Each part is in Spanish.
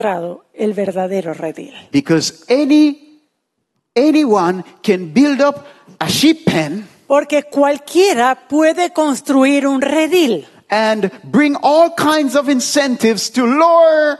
el verdadero redil. Because anyone can build up a sheep pen Porque cualquiera puede construir un redil and bring all kinds of incentives to lure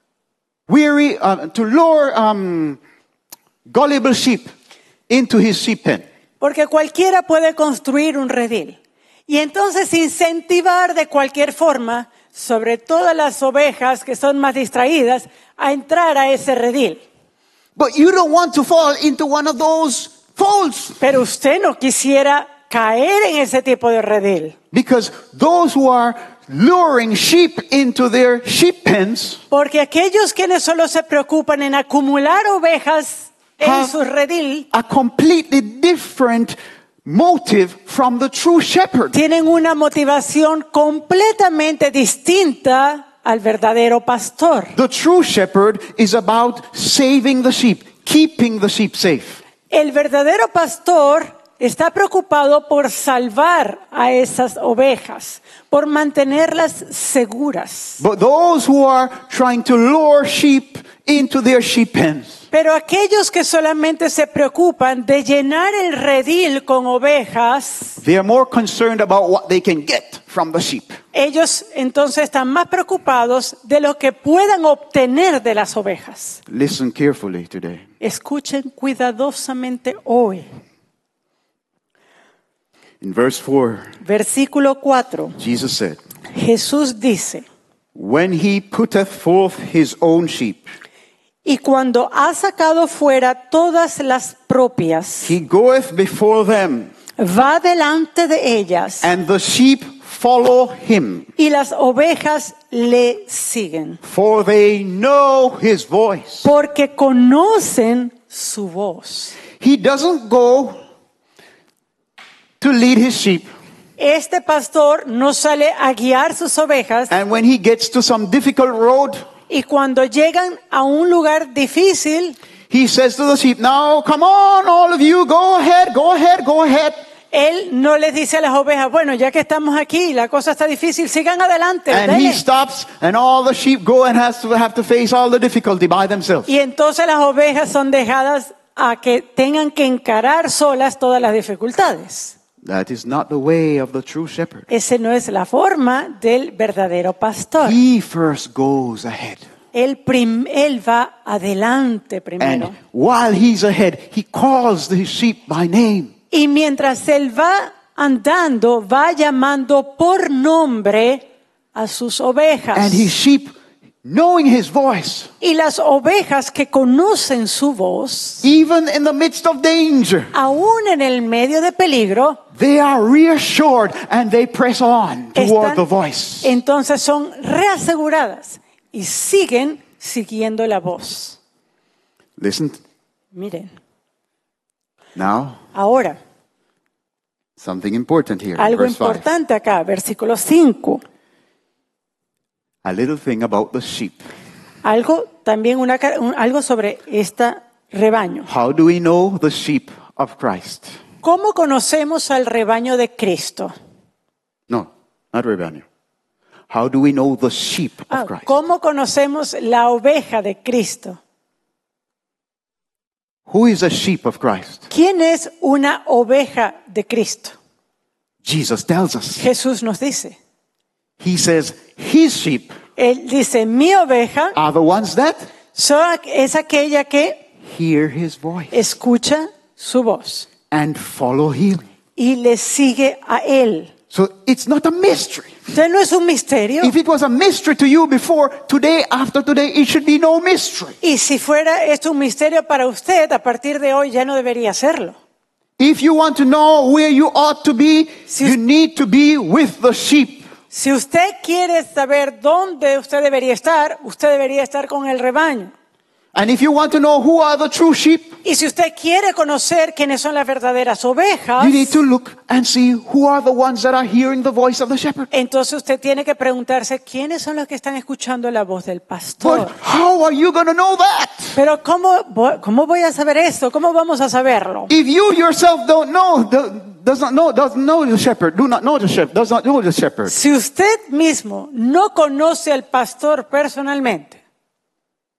gullible sheep into his sheep pen. Porque cualquiera puede construir un redil. Y entonces incentivar de cualquier forma, sobre todas las ovejas que son más distraídas, a entrar a ese redil. But you don't want to fall into one of those folds. Pero usted no quisiera caer en ese tipo de redil. Because those who are luring sheep into their sheep pens Porque aquellos quienes solo se preocupan en acumular ovejas en su redil, a completely different motive from the true shepherd. tienen una motivación completamente distinta al verdadero pastor. The true shepherd is about saving the sheep, keeping the sheep safe. El verdadero pastor está preocupado por salvar a esas ovejas, por mantenerlas seguras. But those who are trying to lure sheep into their sheep pens, Pero aquellos que solamente se preocupan de llenar el redil con ovejas, they are more concerned about what they can get from the sheep. ellos entonces están más preocupados de lo que puedan obtener de las ovejas. Listen carefully today. Escuchen cuidadosamente hoy. In verse 4, Versículo 4. Jesus said, Jesús dice, when he putteth forth his own sheep, y cuando ha sacado fuera todas las propias, he goeth before them, va delante de ellas, and the sheep follow him, y las ovejas le siguen, for they know his voice. porque conocen su voz. He doesn't go to lead his sheep, Este pastor no sale a guiar sus ovejas, and when he gets to some difficult road, y cuando llegan a un lugar difícil, he says to the sheep, now come on, all of you, go ahead, go ahead, go ahead. él no les dice a las ovejas, bueno, ya que estamos aquí, la cosa está difícil, sigan adelante, And he dele. stops, and all the sheep go and have to face all the difficulty by themselves. Y entonces las ovejas son dejadas a que tengan que encarar solas todas las dificultades. That is not the way of the true shepherd. Esa no es la forma del verdadero pastor. He first goes ahead. Él va adelante primero. And while he's ahead, he calls the sheep by name. Y mientras él va andando, va llamando por nombre a sus ovejas. And his sheep, knowing his voice, Y las ovejas que conocen su voz, even in the midst of danger, aún en el medio de peligro, they are reassured and they press on toward están, the voice. entonces son reaseguradas y siguen siguiendo la voz. Listen, Miren, now, ahora, something important here. algo Verse 5. importante acá, versículo 5. A little thing about the sheep. Algo también algo sobre este rebaño. How do we know the sheep of Christ? ¿Cómo conocemos al rebaño de Cristo? No, not rebaño. How do we know the sheep of Christ? ¿Cómo conocemos la oveja de Cristo? Who is a sheep of Christ? ¿Quién es una oveja de Cristo? Jesus tells us. Jesús nos dice. He says his sheep Él dice, mi oveja are the ones that es aquella que hear his voice escucha su voz and follow him. y le sigue a él. So it's not a mystery. Entonces no es un misterio. If it was a mystery to you before, today, after today, it should be no mystery. Y si fuera esto un misterio para usted, a partir de hoy ya no debería serlo. If you want to know where you ought to be, you need to be with the sheep. Si usted quiere saber dónde usted debería estar con el rebaño. And if you want to know who are the true sheep, Y si usted quiere conocer quiénes son las verdaderas ovejas, you need to look and see who are the ones that are hearing the voice of the shepherd. entonces usted tiene que preguntarse quiénes son los que están escuchando la voz del pastor. But how are you going to know that? Pero ¿cómo voy a saber esto? ¿Cómo vamos a saberlo? If you yourself don't know, doesn't know the shepherd, do not know the shepherd, does not know the shepherd, Si usted mismo no conoce al pastor personalmente,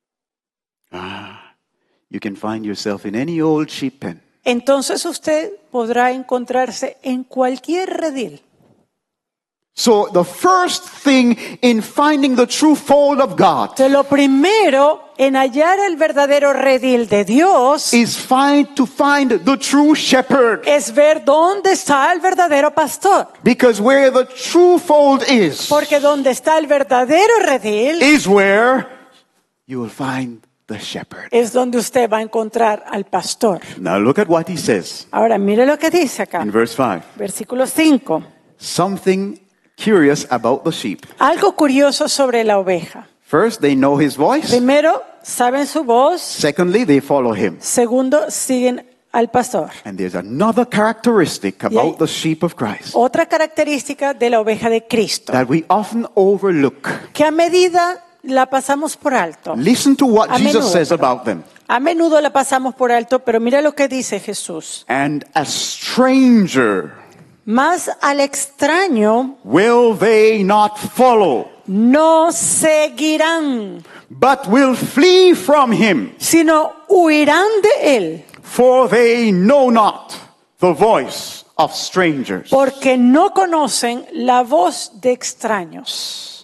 you can find yourself in any old sheep pen. entonces usted podrá encontrarse en cualquier redil. So the first thing in finding the true fold of God Entonces, lo primero en hallar el verdadero redil de Dios is to find the true shepherd. es ver dónde está el verdadero pastor. Because where the true fold is Porque donde está el verdadero redil is where you will find the shepherd. es donde usted va a encontrar al pastor. Now look at what he says Ahora mire lo que dice acá, in verse 5. versículo 5. Something curious about the sheep. Algo curioso sobre la oveja. First, they know his voice. Primero, saben su voz. Secondly, they follow him. Segundo, siguen al pastor. And there's another characteristic Y hay about the sheep of Christ otra característica de la oveja de Cristo, that we often overlook. que a medida la pasamos por alto. Listen to what A Jesus menudo, says perdón. about them. A menudo la pasamos por alto, pero mira lo que dice Jesús. And a stranger Más al extraño will they not follow, no seguirán, but will flee from him, sino huirán de él, for they know not the voice of strangers. porque no conocen la voz de extraños.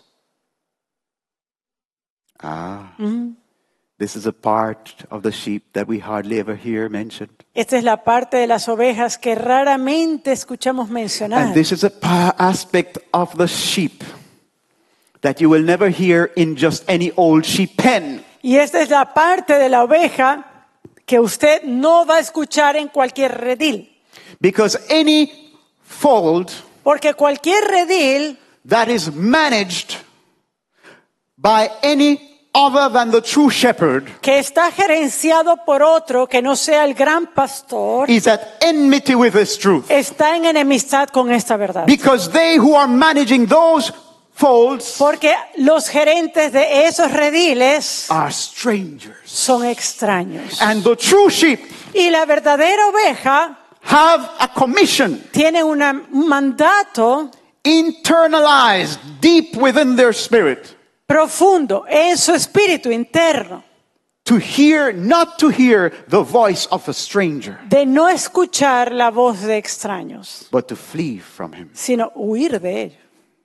This is a part of the sheep that we hardly ever hear mentioned. Esta es la parte de las ovejas que raramente escuchamos mencionar. And this is a aspect of the sheep that you will never hear in just any old sheep pen. Y esta es la parte de la oveja que usted no va a escuchar en cualquier redil. Because any fold Porque cualquier redil that is managed by any other than the true shepherd que está gerenciado por otro que no sea el gran pastor is at enmity with this truth. está en enemistad con esta verdad. Because they who are managing those folds Porque los gerentes de esos rediles are strangers. son extraños. And the true sheep Y la verdadera oveja have a commission tiene un mandato internalized deep within their spirit profundo en su espíritu interno not to hear the voice of a stranger, de no escuchar la voz de extraños, but to flee from him. sino huir de ellos.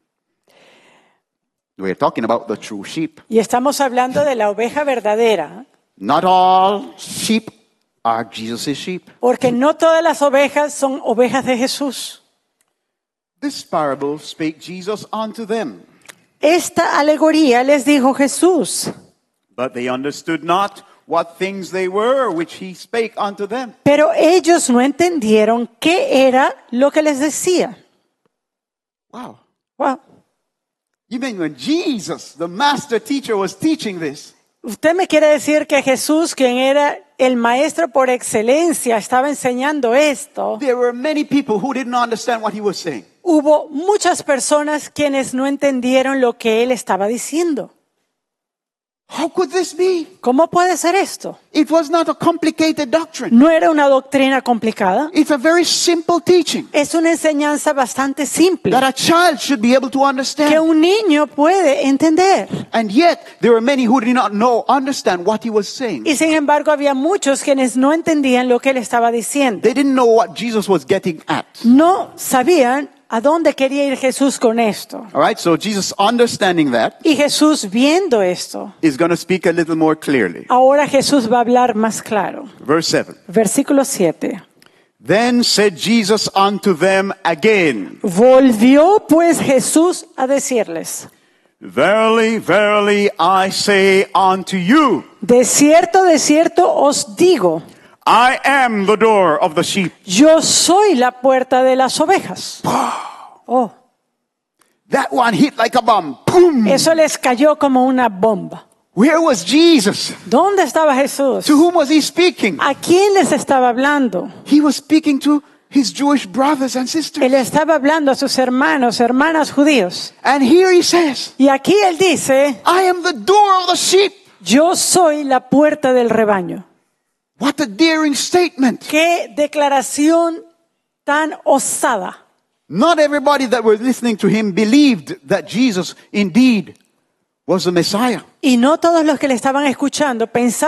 We're talking about the true sheep. Y estamos hablando de la oveja verdadera, Not all sheep are Jesus' sheep. porque no todas las ovejas son ovejas de Jesús. This parable spake Jesus unto them, Esta alegoría les dijo Jesús, but they understood not what things they were which he spake unto them. pero ellos no entendieron qué era lo que les decía. Wow. Wow. You mean when Jesus, the master teacher, was teaching this, Usted me quiere decir que Jesús, quien era el maestro por excelencia, estaba enseñando esto. there were many people who didn't understand what he was saying. Hubo muchas personas quienes no entendieron lo que él estaba diciendo. How could this be? ¿Cómo puede ser esto? It was not a complicated doctrine. No era una doctrina complicada. It's a very simple teaching Es una enseñanza bastante simple that a child should be able to que understand. un niño puede entender. And yet, there were many who did not understand what he was saying. Y sin embargo había muchos quienes no entendían lo que él estaba diciendo. They didn't know what Jesus was getting at. No sabían a dónde quería ir Jesús con esto. All right, so Jesus, understanding that, Y Jesús, viendo esto, is going to speak a little more clearly. ahora Jesús va a hablar más claro. Verse 7. Versículo 7. Then said Jesus unto them again, Volvió pues Jesús a decirles, Verily, verily, I say unto you, de cierto os digo, I am the door of the sheep. yo soy la puerta de las ovejas. Oh, That one hit like a bomb. Boom! eso les cayó como una bomba. Where was Jesus? ¿Dónde estaba Jesús? To whom was he speaking? ¿A quién les estaba hablando? He was speaking to his Jewish brothers and sisters. Él estaba hablando a sus hermanos, hermanas judíos. And here he says, Y aquí él dice, I am the door of the sheep. yo soy la puerta del rebaño. What a daring statement. Qué declaración tan osada. Not everybody that was listening to him believed that Jesus indeed was the Messiah. Y no todos los que le estaban escuchando pensaban